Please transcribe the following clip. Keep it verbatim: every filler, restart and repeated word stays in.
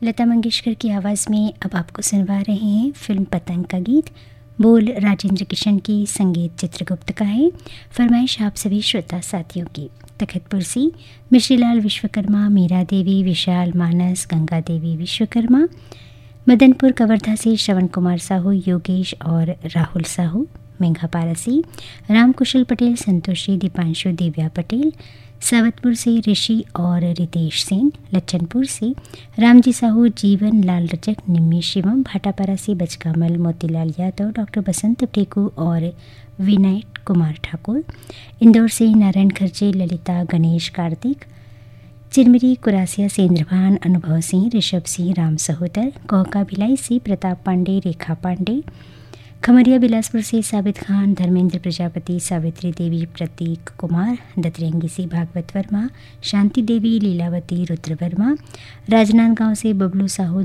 लता मंगेशकर की आवाज़ में अब आपको सुनवा रहे हैं फिल्म पतंग का गीत। बोल राजेंद्र किशन की, संगीत चित्रगुप्त का है। फरमाइश आप सभी श्रोता साथियों की। तखतपुर से मिश्रीलाल विश्वकर्मा, मीरा देवी, विशाल मानस, गंगा देवी विश्वकर्मा, मदनपुर कवर्धा से श्रवण कुमार साहू, योगेश और राहुल साहू, मेघापारा से रामकुशल पटेल, संतोषी, दीपांशु, दिव्या पटेल, सावतपुर से ऋषि और रितेश सेन, लच्छनपुर से रामजी साहू, जीवन लाल रजक, निम्मी शिवम, भाटापारा से बचकामल, मोतीलाल यादव, डॉक्टर बसंत टेकू और विनय कुमार ठाकुर, इंदौर से नारायण खर्चे, ललिता, गणेश, कार्तिक, चिरमिरी, कुरासिया से इंद्रभान, अनुभव सिंह, ऋषभ सिंह, राम सहोदर, कौका भिलाई से प्रताप पांडे, रेखा पांडे, खमरिया बिलासपुर से साबित खान, धर्मेंद्र प्रजापति, सावित्री देवी, प्रतीक कुमार, दतरेंगी से भागवत वर्मा, शांति देवी, लीलावती, रुद्र वर्मा, राजनांदगांव से बबलू साहू,